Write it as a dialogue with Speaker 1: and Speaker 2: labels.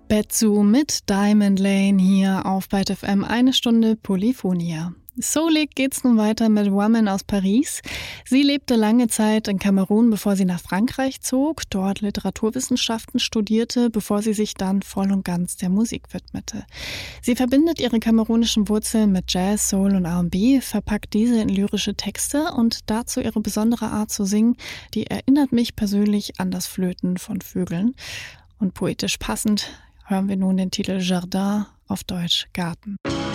Speaker 1: Betsu mit Diamond Lane hier auf Byte FM, 1 Stunde Polyphonia. Soulig geht's nun weiter mit Woman aus Paris. Sie lebte lange Zeit in Kamerun, bevor sie nach Frankreich zog, dort Literaturwissenschaften studierte, bevor sie sich dann voll und ganz der Musik widmete. Sie verbindet ihre kamerunischen Wurzeln mit Jazz, Soul und R&B, verpackt diese in lyrische Texte und dazu ihre besondere Art zu singen, die erinnert mich persönlich an das Flöten von Vögeln. Und poetisch passend hören wir nun den Titel Jardin, auf Deutsch Garten.